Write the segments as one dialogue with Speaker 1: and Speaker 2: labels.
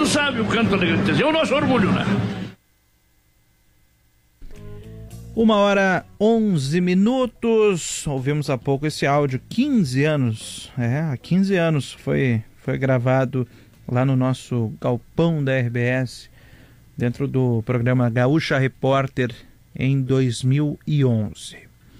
Speaker 1: mundo sabe o canto alegretense. É o nosso orgulho, né?
Speaker 2: 1h11. Ouvimos há pouco esse áudio, 15 anos. Há 15 anos foi gravado lá no nosso galpão da RBS, dentro do programa Gaúcha Repórter, em 2011.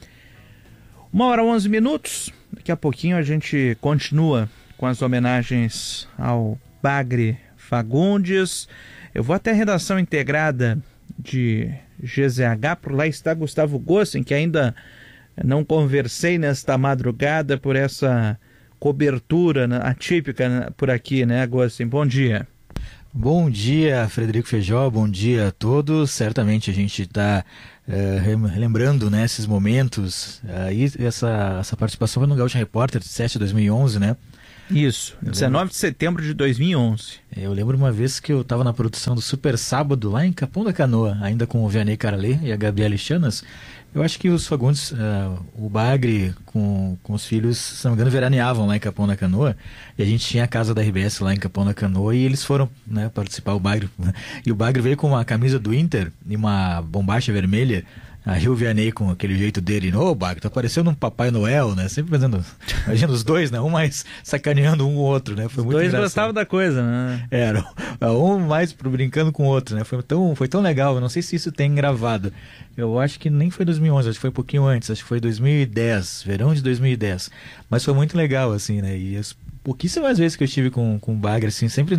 Speaker 2: 1h11. Daqui a pouquinho a gente continua com as homenagens ao Bagre Fagundes. Eu vou até a redação integrada de GZH, por lá está Gustavo Gossen, que ainda não conversei nesta madrugada por essa cobertura atípica por aqui, né, Gossen? Bom dia.
Speaker 3: Bom dia, Frederico Feijó, bom dia a todos. Certamente a gente está lembrando, né, esses momentos. Aí essa participação foi no Gaúcha Repórter, 7 de 2011, né?
Speaker 2: Isso, 19 de setembro de 2011.
Speaker 3: Eu lembro uma vez que eu estava na produção do Super Sábado, lá em Capão da Canoa, ainda com o Vianney Carlê e a Gabriela Chanas. Eu acho que os Fagundes, o Bagre com os filhos, se não me engano, veraneavam lá em Capão da Canoa, e a gente tinha a casa da RBS lá em Capão da Canoa, e eles foram, né, participar, o Bagre. E o Bagre veio com uma camisa do Inter e uma bombacha vermelha. Aí o Vianney, com aquele jeito dele, ô Bagre, tá parecendo um Papai Noel, né? Sempre fazendo, imagina os dois, né? Um mais sacaneando um o outro, né? Foi muito
Speaker 2: dois
Speaker 3: engraçado.
Speaker 2: Gostavam da coisa, né?
Speaker 3: Era, um mais brincando com o outro, né? Foi tão legal, eu não sei se isso tem gravado. Eu acho que nem foi 2011, acho que foi um pouquinho antes, acho que foi 2010, verão de 2010. Mas foi muito legal, assim, né? E as pouquíssimas vezes que eu estive com o Bagre, assim, sempre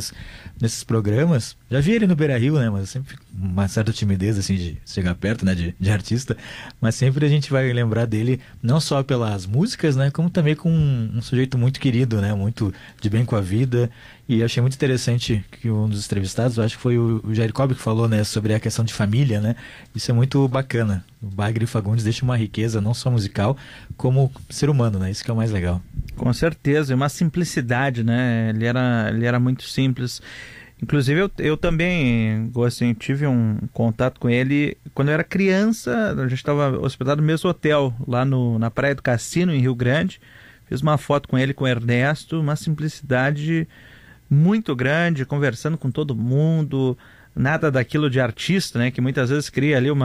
Speaker 3: nesses programas, já vi ele no Beira-Rio, né? Mas eu sempre fico uma certa timidez, assim, de chegar perto, né? De artista. Mas sempre a gente vai lembrar dele, não só pelas músicas, né? Como também com um sujeito muito querido, né? Muito de bem com a vida. E achei muito interessante que um dos entrevistados, acho que foi o Jair Cobb, que falou, né, sobre a questão de família, né? Isso é muito bacana. O Bagre Fagundes deixa uma riqueza, não só musical, como ser humano, né? Isso que é o mais legal.
Speaker 2: Com certeza, e uma simplicidade, né? Ele era muito simples. Inclusive, eu também, assim, tive um contato com ele quando eu era criança. A gente estava hospedado no mesmo hotel, lá na Praia do Cassino, em Rio Grande. Fiz uma foto com ele, com o Ernesto, uma simplicidade muito grande, conversando com todo mundo, nada daquilo de artista, né, que muitas vezes cria ali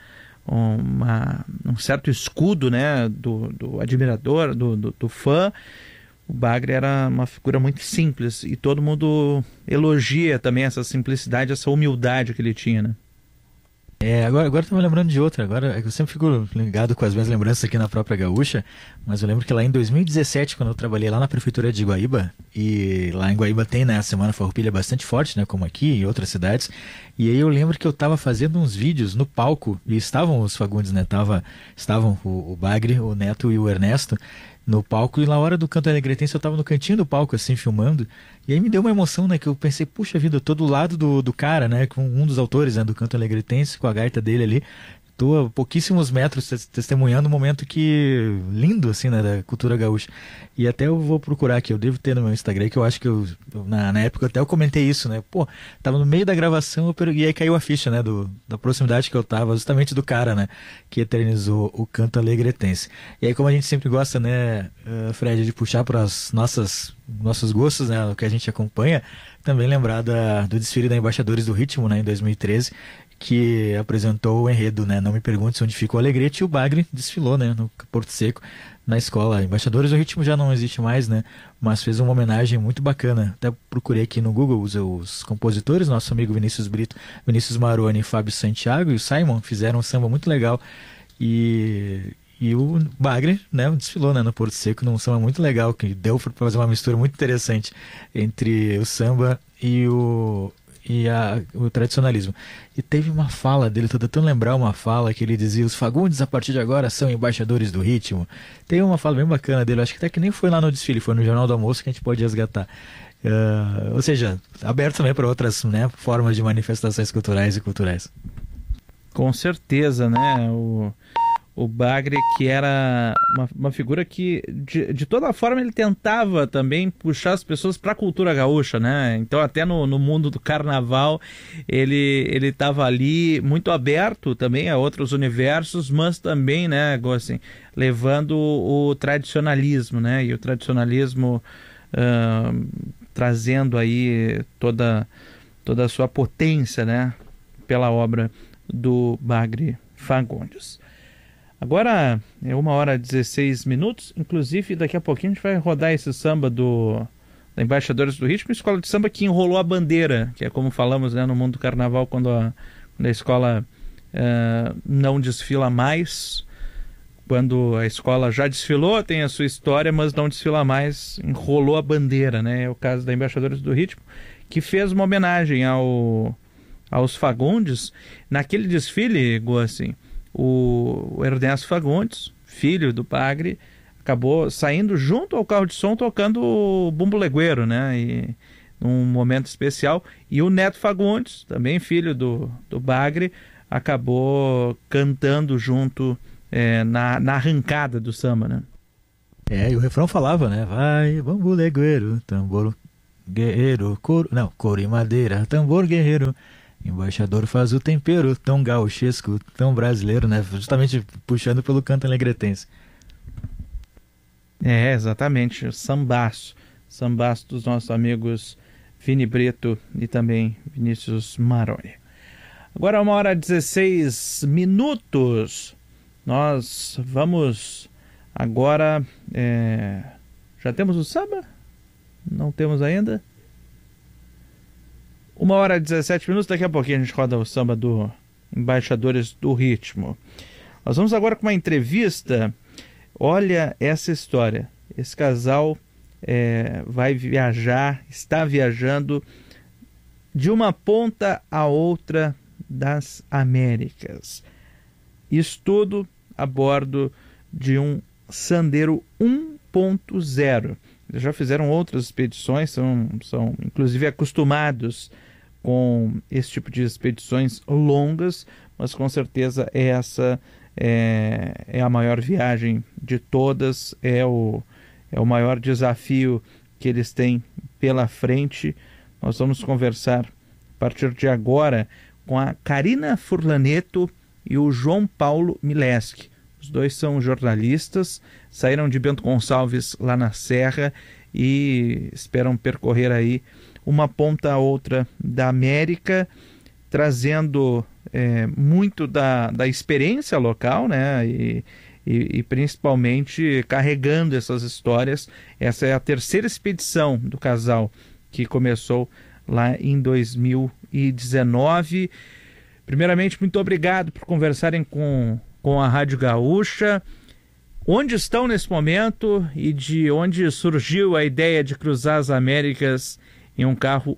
Speaker 2: um certo escudo, né, do admirador, do fã. O Bagre era uma figura muito simples e todo mundo elogia também essa simplicidade, essa humildade que ele tinha, né?
Speaker 3: Agora eu tô me lembrando de outra. Agora eu sempre fico ligado com as minhas lembranças aqui na própria Gaúcha, mas eu lembro que lá em 2017, quando eu trabalhei lá na prefeitura de Guaíba, e lá em Guaíba tem, né, a Semana Farroupilha bastante forte, né, como aqui e outras cidades, e aí eu lembro que eu tava fazendo uns vídeos no palco, e estavam os Fagundes, né, estavam o Bagre, o Neto e o Ernesto no palco, e na hora do canto alegretense eu tava no cantinho do palco, assim, filmando, e aí me deu uma emoção, né, que eu pensei, puxa vida, eu tô do lado do cara, né, com um dos autores, né, do canto alegretense, com a gaita dele ali, tô a pouquíssimos metros testemunhando um momento lindo, assim, né, da cultura gaúcha. E até eu vou procurar aqui, eu devo ter no meu Instagram, que eu acho que na época até eu comentei isso, né, pô, tava no meio da gravação, e aí caiu a ficha, né, da proximidade que eu tava, justamente do cara, né, que eternizou o canto alegretense. E aí, como a gente sempre gosta, né, Fred, de puxar para os nossos gostos, né, o que a gente acompanha, também lembrar do desfile da Embaixadores do Ritmo, né, em 2013, que apresentou o enredo, né, Não Me Pergunte Onde Fica o Alegrete, e o Bagre desfilou, né, no Porto Seco, na escola. Embaixadores do Ritmo já não existe mais, né, mas fez uma homenagem muito bacana. Até procurei aqui no Google os compositores, nosso amigo Vinícius Brito, Vinícius Maroni, Fábio Santiago e o Simon fizeram um samba muito legal. E o Bagre, né, desfilou, né, no Porto Seco num samba muito legal, que deu para fazer uma mistura muito interessante entre o samba e o tradicionalismo. E teve uma fala dele, tô tentando lembrar uma fala que ele dizia: os Fagundes a partir de agora são embaixadores do ritmo. Tem uma fala bem bacana dele, acho que até que nem foi lá no desfile, foi no Jornal do Almoço, que a gente pode resgatar. Ou seja, aberto também para outras, né, formas de manifestações culturais e culturais.
Speaker 2: Com certeza, né? O Bagre, que era uma figura que, de toda forma, ele tentava também puxar as pessoas para a cultura gaúcha, né? Então, até no mundo do carnaval, ele estava ali muito aberto também a outros universos, mas também, né, assim, levando o tradicionalismo, né? E o tradicionalismo trazendo aí toda a sua potência, né, pela obra do Bagre Fagundes. Agora é 1h16, inclusive daqui a pouquinho a gente vai rodar esse samba da Embaixadores do Ritmo, escola de samba que enrolou a bandeira, que é como falamos, né, no mundo do carnaval, quando a escola não desfila mais, quando a escola já desfilou, tem a sua história, mas não desfila mais, enrolou a bandeira, né? É o caso da Embaixadores do Ritmo, que fez uma homenagem aos Fagundes. Naquele desfile, assim, o Ernesto Fagundes, filho do Bagre, acabou saindo junto ao carro de som tocando o Bumbo Legueiro, né? E num momento especial. E o Neto Fagundes, também filho do Bagre, acabou cantando junto na arrancada do samba, né?
Speaker 3: E o refrão falava, né? Vai, Bumbo Legueiro, tambor guerreiro, couro e madeira, tambor guerreiro. Embaixador faz o tempero, tão gauchesco, tão brasileiro, né? Justamente puxando pelo canto alegretense.
Speaker 2: Exatamente, o sambaço dos nossos amigos Vini Brito e também Vinícius Maroni. Agora 1h16, nós vamos agora, já temos o samba? Não temos ainda? 1h17, daqui a pouquinho a gente roda o samba do Embaixadores do Ritmo. Nós vamos agora com uma entrevista. Olha essa história, esse casal vai viajar, está viajando de uma ponta a outra das Américas. Isso tudo a bordo de um Sandero 1.0. Eles já fizeram outras expedições, são inclusive acostumados com esse tipo de expedições longas, mas com certeza essa é a maior viagem de todas, é o maior desafio que eles têm pela frente. Nós vamos conversar a partir de agora com a Karina Furlaneto e o João Paulo Mileski. Os dois são jornalistas, saíram de Bento Gonçalves lá na Serra e esperam percorrer aí uma ponta a outra da América, trazendo muito da experiência local, né? E principalmente carregando essas histórias. Essa é a terceira expedição do casal, que começou lá em 2019. Primeiramente, muito obrigado por conversarem com a Rádio Gaúcha. Onde estão nesse momento e de onde surgiu a ideia de cruzar as Américas em um carro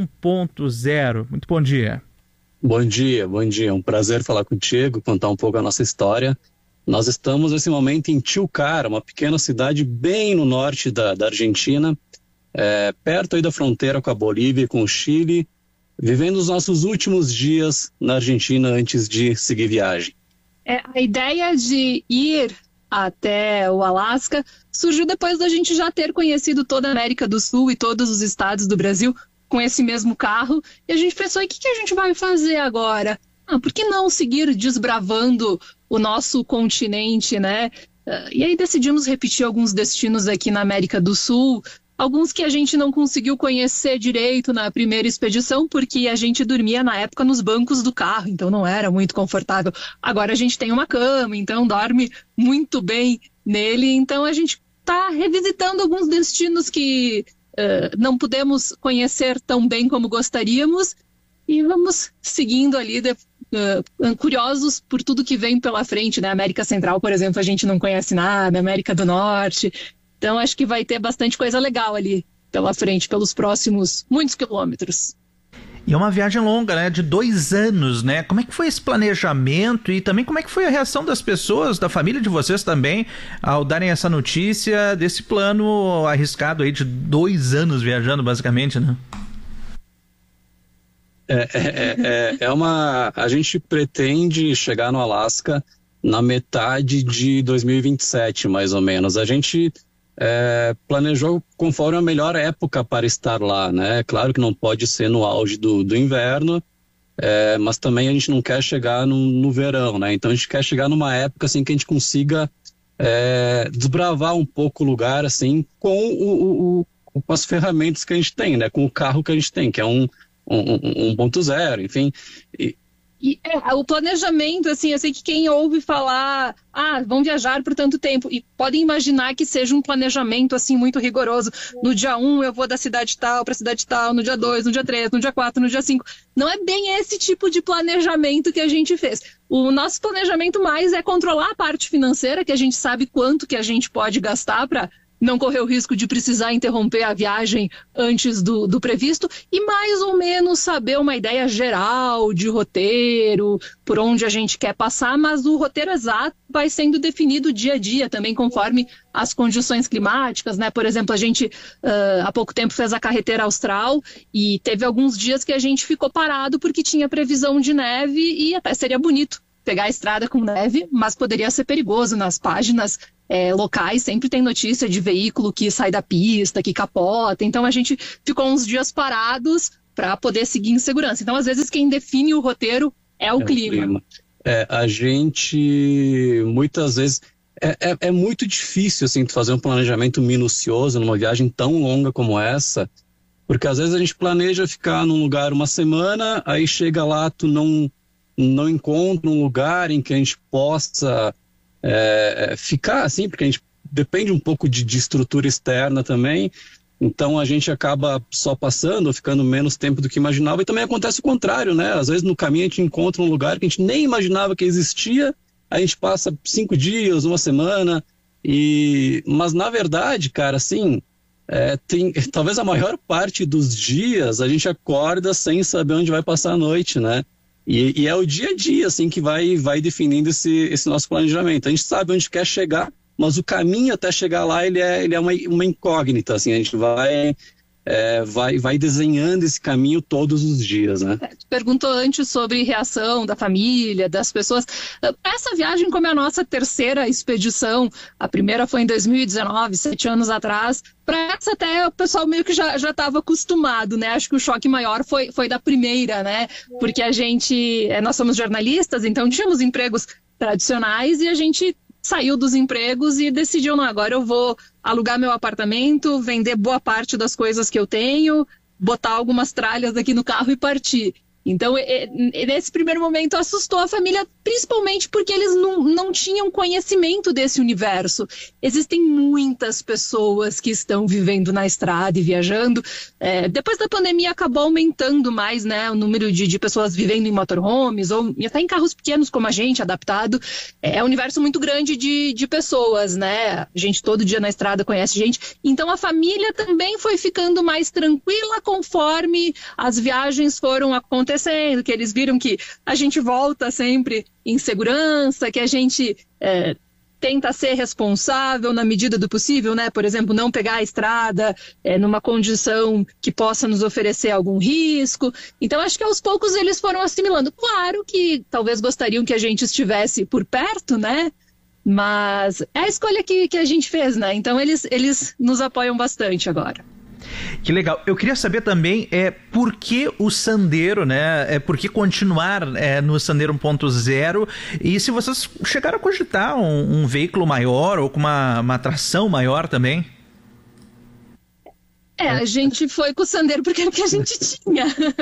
Speaker 2: 1.0? Muito bom dia.
Speaker 4: Bom dia. É um prazer falar contigo, contar um pouco a nossa história. Nós estamos nesse momento em Tilcara, uma pequena cidade bem no norte da Argentina, perto aí da fronteira com a Bolívia e com o Chile, vivendo os nossos últimos dias na Argentina antes de seguir viagem.
Speaker 5: A ideia de ir até o Alasca surgiu depois da gente já ter conhecido toda a América do Sul e todos os estados do Brasil com esse mesmo carro, e a gente pensou, e o que a gente vai fazer agora? Por que não seguir desbravando o nosso continente, né? E aí decidimos repetir alguns destinos aqui na América do Sul, alguns que a gente não conseguiu conhecer direito na primeira expedição, porque a gente dormia na época nos bancos do carro, então não era muito confortável. Agora a gente tem uma cama, então dorme muito bem nele, então a gente está revisitando alguns destinos que não pudemos conhecer tão bem como gostaríamos, e vamos seguindo ali, curiosos por tudo que vem pela frente, né? América Central, por exemplo, a gente não conhece nada, América do Norte, então acho que vai ter bastante coisa legal ali pela frente, pelos próximos muitos quilômetros.
Speaker 2: E é uma viagem longa, né? De 2 anos, né? Como é que foi esse planejamento e também como é que foi a reação das pessoas, da família de vocês também, ao darem essa notícia desse plano arriscado aí de 2 anos viajando, basicamente, né?
Speaker 4: A gente pretende chegar no Alasca na metade de 2027, mais ou menos. A gente planejou conforme a melhor época para estar lá, né? Claro que não pode ser no auge do inverno, mas também a gente não quer chegar no verão, né? Então a gente quer chegar numa época assim que a gente consiga desbravar um pouco o lugar, assim, com com as ferramentas que a gente tem, né? Com o carro que a gente tem, que é um 1.0, enfim.
Speaker 5: O planejamento, assim, eu sei que quem ouve falar, vão viajar por tanto tempo, e podem imaginar que seja um planejamento, assim, muito rigoroso. No dia 1 eu vou da cidade tal para a cidade tal, no dia 2, no dia 3, no dia 4, no dia 5. Não é bem esse tipo de planejamento que a gente fez. O nosso planejamento mais é controlar a parte financeira, que a gente sabe quanto que a gente pode gastar para não correr o risco de precisar interromper a viagem antes do previsto, e mais ou menos saber uma ideia geral de roteiro, por onde a gente quer passar, mas o roteiro exato vai sendo definido dia a dia também, conforme as condições climáticas, né? Por exemplo, a gente há pouco tempo fez a carretera austral e teve alguns dias que a gente ficou parado porque tinha previsão de neve, e até seria bonito pegar a estrada com neve, mas poderia ser perigoso. Nas páginas locais sempre tem notícia de veículo que sai da pista, que capota, então a gente ficou uns dias parados para poder seguir em segurança. Então, às vezes, quem define o roteiro é o clima.
Speaker 4: A gente, muitas vezes, é muito difícil assim, fazer um planejamento minucioso numa viagem tão longa como essa, porque às vezes a gente planeja ficar num lugar uma semana, aí chega lá, tu não encontra um lugar em que a gente possa ficar, assim, porque a gente depende um pouco de estrutura externa também, então a gente acaba só passando ou ficando menos tempo do que imaginava, e também acontece o contrário, né? Às vezes no caminho a gente encontra um lugar que a gente nem imaginava que existia, a gente passa 5 dias, uma semana, mas na verdade, cara, assim, talvez a maior parte dos dias a gente acorda sem saber onde vai passar a noite, né? E é o dia a dia, assim, que vai definindo esse nosso planejamento. A gente sabe onde quer chegar, mas o caminho até chegar lá, ele é uma incógnita, assim, a gente vai desenhando esse caminho todos os dias, né?
Speaker 5: Tu perguntou antes sobre reação da família, das pessoas. Essa viagem, como é a nossa terceira expedição, a primeira foi em 2019, 7 anos atrás, para essa até o pessoal meio que já estava acostumado, né? Acho que o choque maior foi da primeira, né? Porque nós somos jornalistas, então tínhamos empregos tradicionais e a gente saiu dos empregos e decidiu, não, agora eu vou alugar meu apartamento, vender boa parte das coisas que eu tenho, botar algumas tralhas aqui no carro e partir. Então, nesse primeiro momento, assustou a família, principalmente porque eles não tinham conhecimento desse universo. Existem muitas pessoas que estão vivendo na estrada e viajando. Depois da pandemia, acabou aumentando mais, né, o número de pessoas vivendo em motorhomes ou até em carros pequenos, como a gente, adaptado. É um universo muito grande de pessoas, né? A gente todo dia na estrada conhece gente. Então, a família também foi ficando mais tranquila conforme as viagens foram acontecendo, que eles viram que a gente volta sempre em segurança, que a gente tenta ser responsável na medida do possível, né? Por exemplo, não pegar a estrada numa condição que possa nos oferecer algum risco. Então, acho que aos poucos eles foram assimilando. Claro que talvez gostariam que a gente estivesse por perto, né? Mas é a escolha que a gente fez, né? Então, eles nos apoiam bastante agora.
Speaker 2: Que legal. Eu queria saber também por que o Sandero, né? Por que continuar no Sandero 1.0, e se vocês chegaram a cogitar um veículo maior ou com uma tração maior também?
Speaker 5: A gente foi com o Sandero porque era o que a gente tinha.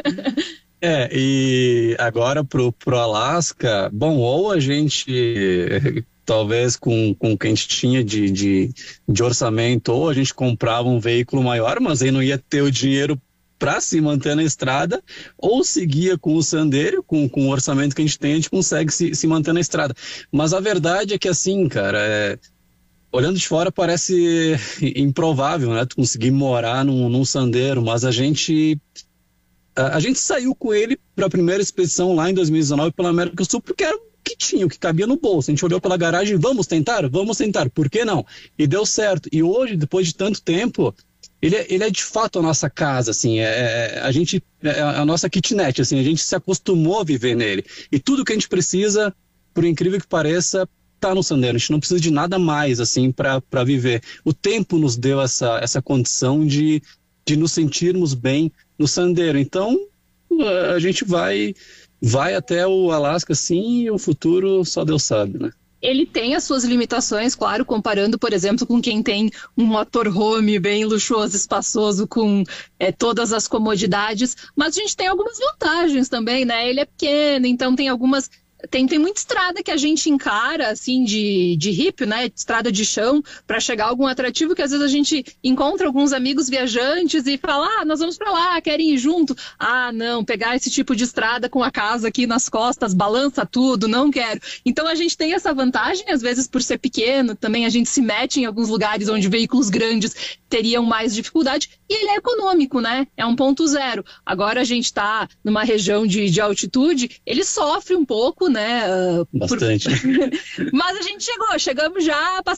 Speaker 4: E agora pro Alasca, bom, ou a gente... talvez com o que a gente tinha de orçamento, ou a gente comprava um veículo maior, mas aí não ia ter o dinheiro para se manter na estrada, ou seguia com o Sandero, com o orçamento que a gente consegue se manter na estrada. Mas a verdade é que assim, cara, olhando de fora parece improvável, né, tu conseguir morar num Sandero, mas a gente saiu com ele para a primeira expedição lá em 2019 pela América do Sul, porque era que tinha, o que cabia no bolso. A gente olhou pela garagem, vamos tentar, por que não? E deu certo. E hoje, depois de tanto tempo, ele é de fato a nossa casa, assim, a nossa kitnet, assim, a gente se acostumou a viver nele. E tudo que a gente precisa, por incrível que pareça, tá no Sandero. A gente não precisa de nada mais, assim, para viver. O tempo nos deu essa condição de nos sentirmos bem no Sandero. Então, a gente vai até o Alasca, sim, e o futuro só Deus sabe, né?
Speaker 5: Ele tem as suas limitações, claro, comparando, por exemplo, com quem tem um motorhome bem luxuoso, espaçoso, com todas as comodidades, mas a gente tem algumas vantagens também, né? Ele é pequeno, então tem algumas... Tem muita estrada que a gente encara, assim, de hippie, né? Estrada de chão, para chegar a algum atrativo, que às vezes a gente encontra alguns amigos viajantes e fala, nós vamos para lá, querem ir junto. Não, pegar esse tipo de estrada com a casa aqui nas costas, balança tudo, não quero. Então a gente tem essa vantagem, às vezes por ser pequeno, também a gente se mete em alguns lugares onde veículos grandes teriam mais dificuldade, e ele é econômico, né? É 1.0. Agora a gente está numa região de altitude, ele sofre um pouco, né?
Speaker 4: Bastante.
Speaker 5: Mas a gente chegamos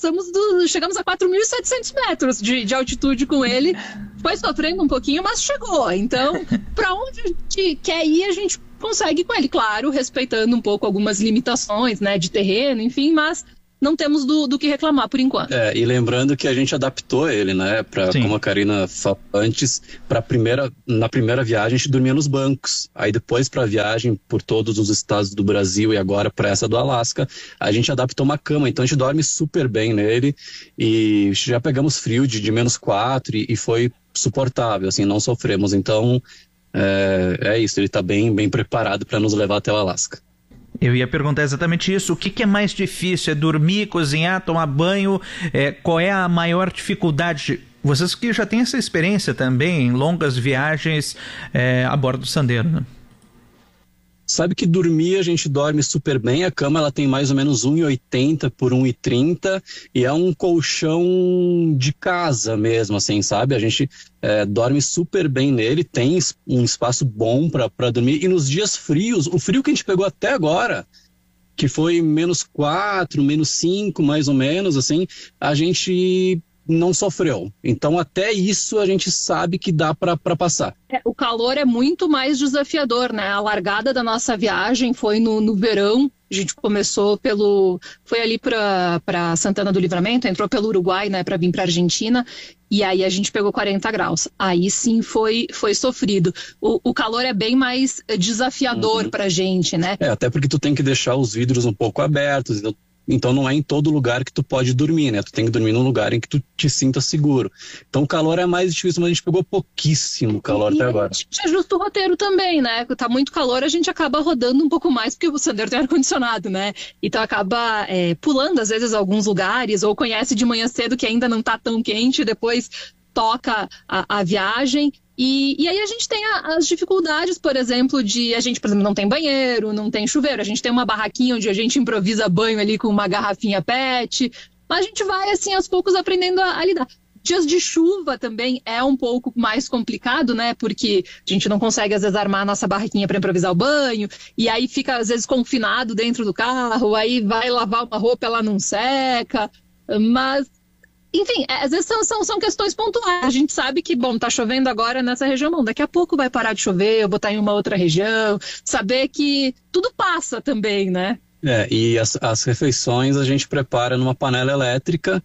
Speaker 5: a 4.700 metros de altitude com ele. Foi sofrendo um pouquinho, mas chegou. Então, para onde a gente quer ir, a gente consegue com ele. Claro, respeitando um pouco algumas limitações, né? De terreno, enfim, mas... não temos do que reclamar por enquanto.
Speaker 4: E lembrando que a gente adaptou ele, né? Como a Karina falou antes, na primeira viagem a gente dormia nos bancos. Aí depois para a viagem por todos os estados do Brasil e agora para essa do Alasca, a gente adaptou uma cama. Então a gente dorme super bem nele e já pegamos frio de -4 e foi suportável, assim, não sofremos. Então é isso, ele está bem, bem preparado para nos levar até o Alasca.
Speaker 2: Eu ia perguntar exatamente isso. O que é mais difícil? É dormir, cozinhar, tomar banho? Qual é a maior dificuldade? Vocês que já têm essa experiência também em longas viagens a bordo do Sandero, né?
Speaker 4: Sabe que dormir a gente dorme super bem. A cama ela tem mais ou menos 1,80 por 1,30 e é um colchão de casa mesmo, assim, sabe? A gente dorme super bem nele, tem um espaço bom para dormir. E nos dias frios, o frio que a gente pegou até agora, que foi -4, -5 mais ou menos, assim, a gente não sofreu. Então até isso a gente sabe que dá para passar.
Speaker 5: O calor é muito mais desafiador, né? A largada da nossa viagem foi no verão. A gente começou foi ali para Santana do Livramento, entrou pelo Uruguai, né, para vir para Argentina, e aí a gente pegou 40 graus. Aí sim foi sofrido. O calor é bem mais desafiador pra gente, né?
Speaker 4: Até porque tu tem que deixar os vidros um pouco abertos, então não é em todo lugar que tu pode dormir, né? Tu tem que dormir num lugar em que tu te sinta seguro. Então o calor é mais difícil, mas a gente pegou pouquíssimo calor até agora.
Speaker 5: A gente ajusta o roteiro também, né? Tá muito calor, a gente acaba rodando um pouco mais, porque o Sandero tem ar-condicionado, né? Então acaba pulando às vezes alguns lugares, ou conhece de manhã cedo que ainda não tá tão quente, depois toca a viagem. E aí a gente tem as dificuldades, por exemplo, a gente, por exemplo, não tem banheiro, não tem chuveiro, a gente tem uma barraquinha onde a gente improvisa banho ali com uma garrafinha PET, mas a gente vai, assim, aos poucos aprendendo a lidar. Dias de chuva também é um pouco mais complicado, né, porque a gente não consegue, às vezes, armar a nossa barraquinha para improvisar o banho, e aí fica, às vezes, confinado dentro do carro, aí vai lavar uma roupa, ela não seca, mas... Enfim, às vezes são questões pontuais. A gente sabe que, tá chovendo agora nessa região, daqui a pouco vai parar de chover, eu vou estar em uma outra região. Saber que tudo passa também, né?
Speaker 4: E as refeições a gente prepara numa panela elétrica,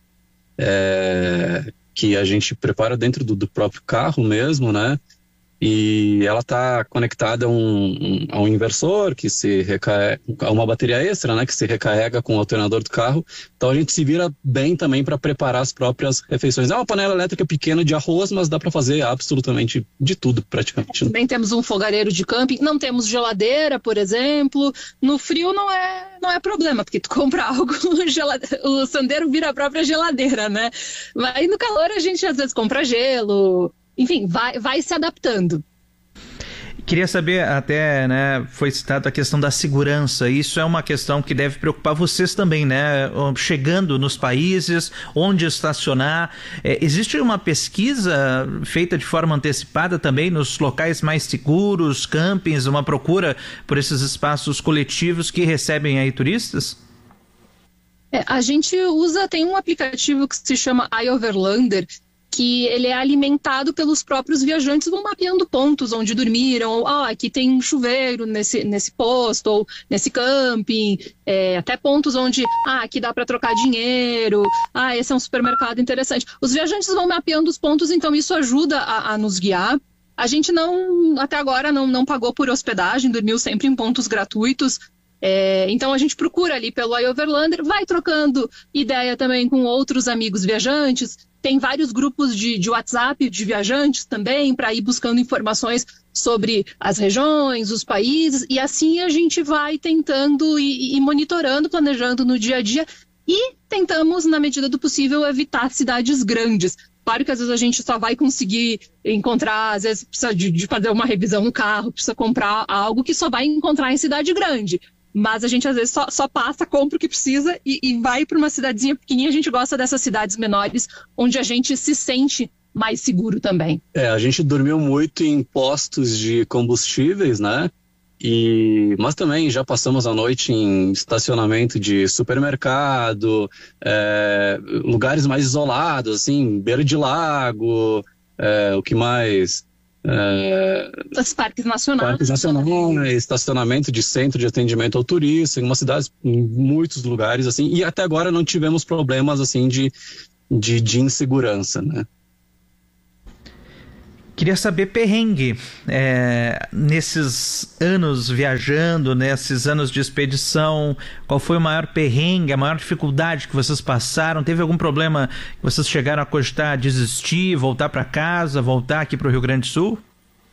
Speaker 4: que a gente prepara dentro do próprio carro mesmo, né? E ela está conectada a um inversor que se recarrega, a uma bateria extra, né, que se recarrega com o alternador do carro. Então a gente se vira bem também para preparar as próprias refeições. É uma panela elétrica pequena de arroz, mas dá para fazer absolutamente de tudo praticamente.
Speaker 5: Também temos um fogareiro de camping, não temos geladeira, por exemplo. No frio não é problema, porque tu compra algo, o Sandero vira a própria geladeira, né? Mas no calor a gente às vezes compra gelo. Enfim, vai se adaptando.
Speaker 2: Queria saber até, né, foi citado a questão da segurança. Isso é uma questão que deve preocupar vocês também, né? Chegando nos países, onde estacionar. Existe uma pesquisa feita de forma antecipada também nos locais mais seguros, campings, uma procura por esses espaços coletivos que recebem aí turistas?
Speaker 5: A gente tem um aplicativo que se chama iOverlander, que ele é alimentado pelos próprios viajantes, vão mapeando pontos onde dormiram, ou aqui tem um chuveiro nesse posto, ou nesse camping, até pontos onde, aqui dá para trocar dinheiro, esse é um supermercado interessante. Os viajantes vão mapeando os pontos, então isso ajuda a nos guiar. A gente até agora não pagou por hospedagem, dormiu sempre em pontos gratuitos, Então a gente procura ali pelo iOverlander, vai trocando ideia também com outros amigos viajantes. Tem vários grupos de WhatsApp de viajantes também, para ir buscando informações sobre as regiões, os países, e assim a gente vai tentando e monitorando, planejando no dia a dia, e tentamos, na medida do possível, evitar cidades grandes. Claro que às vezes a gente só vai conseguir encontrar, às vezes precisa de fazer uma revisão no carro, precisa comprar algo que só vai encontrar em cidade grande. Mas a gente às vezes só passa, compra o que precisa e vai para uma cidadezinha pequenininha. A gente gosta dessas cidades menores, onde a gente se sente mais seguro também.
Speaker 4: A gente dormiu muito em postos de combustíveis, né? Mas também já passamos a noite em estacionamento de supermercado, lugares mais isolados, assim, beira de lago, o que mais...
Speaker 5: Os parques nacionais,
Speaker 4: estacionamento de centro de atendimento ao turista, em algumas cidades, em muitos lugares, assim, e até agora não tivemos problemas, assim, de insegurança, né?
Speaker 2: Queria saber perrengue, nesses anos viajando, nesses anos de expedição, qual foi o maior perrengue, a maior dificuldade que vocês passaram? Teve algum problema que vocês chegaram a cogitar desistir, voltar para casa, voltar aqui para o Rio Grande do Sul?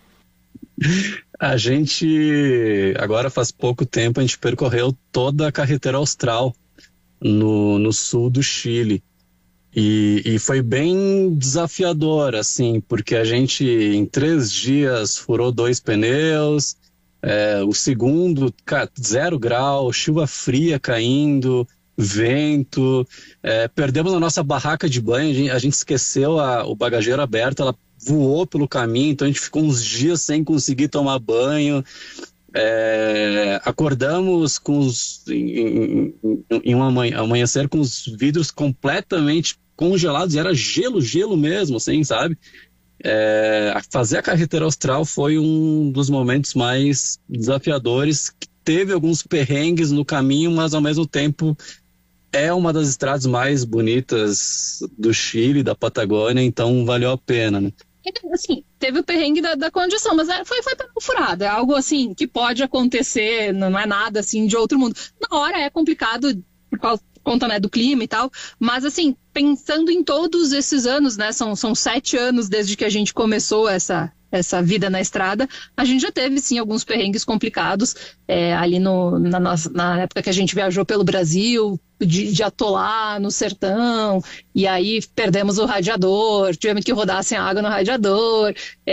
Speaker 4: A gente, agora faz pouco tempo, a gente percorreu toda a carretera austral no sul do Chile. E foi bem desafiador, assim, porque a gente em 3 dias furou 2 pneus, o segundo, 0 grau, chuva fria caindo, vento, perdemos a nossa barraca de banho, a gente esqueceu o bagageiro aberto, ela voou pelo caminho, então a gente ficou uns dias sem conseguir tomar banho. Acordamos em um amanhecer com os vidros completamente congelados, e era gelo mesmo, assim, sabe? Fazer a carretera austral foi um dos momentos mais desafiadores. Teve alguns perrengues no caminho, mas ao mesmo tempo é uma das estradas mais bonitas do Chile, da Patagônia, então valeu a pena, né?
Speaker 5: Assim, teve o perrengue da condição, mas foi pneu furado, é algo assim que pode acontecer, não é nada assim de outro mundo. Na hora é complicado por conta, né, do clima e tal, mas assim, pensando em todos esses anos, né, são 7 anos desde que a gente começou essa vida na estrada, a gente já teve sim alguns perrengues complicados, ali na época que a gente viajou pelo Brasil, de atolar no sertão, e aí perdemos o radiador, tivemos que rodar sem água no radiador,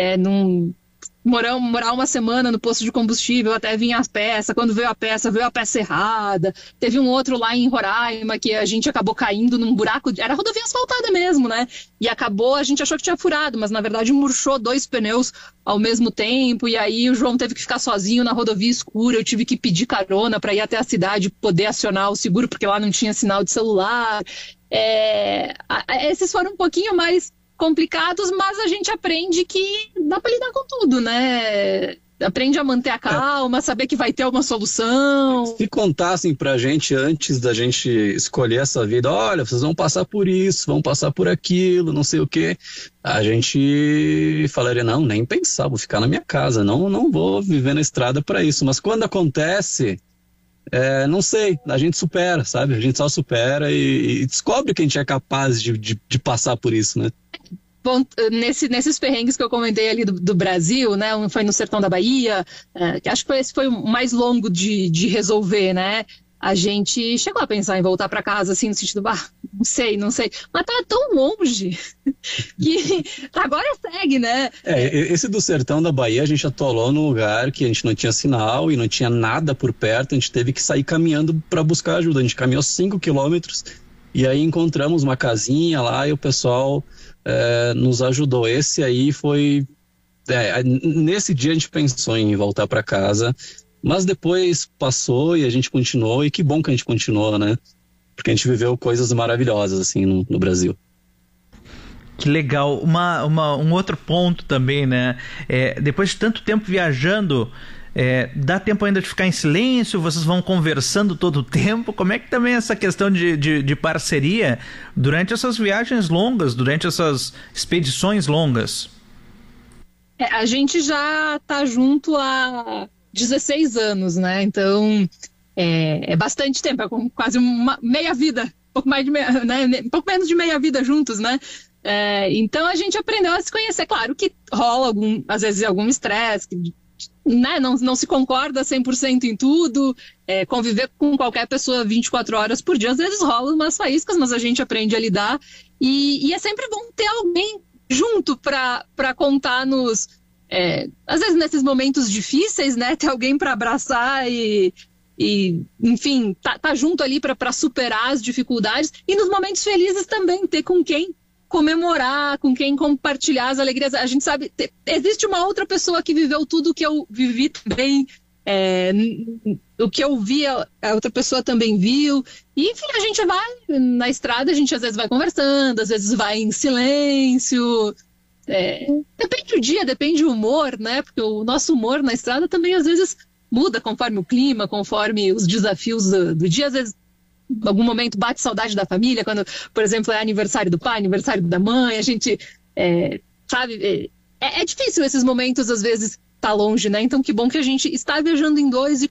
Speaker 5: morar uma semana no posto de combustível até vir a peça. Quando veio a peça errada. Teve um outro lá em Roraima que a gente acabou caindo num buraco, era rodovia asfaltada mesmo, né? E a gente achou que tinha furado, mas na verdade murchou 2 pneus ao mesmo tempo, e aí o João teve que ficar sozinho na rodovia escura, eu tive que pedir carona para ir até a cidade poder acionar o seguro, porque lá não tinha sinal de celular. Esses foram um pouquinho mais complicados, mas a gente aprende que dá para lidar com tudo, né? Aprende a manter a calma, saber que vai ter uma solução.
Speaker 4: Se contassem pra gente antes da gente escolher essa vida, olha, vocês vão passar por isso, vão passar por aquilo, não sei o quê, a gente falaria, não, nem pensar, vou ficar na minha casa, não vou viver na estrada para isso. Mas quando acontece, não sei, a gente supera, sabe? A gente só supera e descobre que a gente é capaz de passar por isso, né?
Speaker 5: Bom, nesses perrengues que eu comentei ali do Brasil, né? Um foi no sertão da Bahia, que acho que esse foi o mais longo de resolver, né? A gente chegou a pensar em voltar para casa, assim, no sentido, não sei, mas tá tão longe que agora segue, né?
Speaker 4: Esse do sertão da Bahia, a gente atolou num lugar que a gente não tinha sinal e não tinha nada por perto, a gente teve que sair caminhando para buscar ajuda. A gente caminhou 5 quilômetros e aí encontramos uma casinha lá e o pessoal nos ajudou. Esse aí foi... nesse dia a gente pensou em voltar para casa, mas depois passou e a gente continuou, e que bom que a gente continuou, né? Porque a gente viveu coisas maravilhosas, assim, no Brasil.
Speaker 2: Que legal. Um outro ponto também, né? Depois de tanto tempo viajando, dá tempo ainda de ficar em silêncio? Vocês vão conversando todo o tempo? Como é que também essa questão de parceria durante essas viagens longas, durante essas expedições longas?
Speaker 5: A gente já tá junto há 16 anos, né? Então, é bastante tempo, é quase uma meia vida, pouco pouco menos de meia vida juntos, né? Então a gente aprendeu a se conhecer. Claro que rola às vezes algum estresse, né? Não se concorda 100% em tudo, conviver com qualquer pessoa 24 horas por dia, às vezes rola umas faíscas, mas a gente aprende a lidar, e é sempre bom ter alguém junto para contar às vezes nesses momentos difíceis, né? Ter alguém para abraçar e enfim, tá junto ali para superar as dificuldades, e nos momentos felizes também ter com quem comemorar, com quem compartilhar as alegrias. A gente sabe, existe uma outra pessoa que viveu tudo que eu vivi também, o que eu vi a outra pessoa também viu, e enfim, a gente vai na estrada, a gente às vezes vai conversando, às vezes vai em silêncio, depende do dia, depende do humor, né? Porque o nosso humor na estrada também às vezes muda conforme o clima, conforme os desafios do dia. Às vezes, em algum momento, bate saudade da família, quando, por exemplo, é aniversário do pai, aniversário da mãe, a gente, sabe, é difícil esses momentos, às vezes, tá longe, né? Então, que bom que a gente está viajando em dois e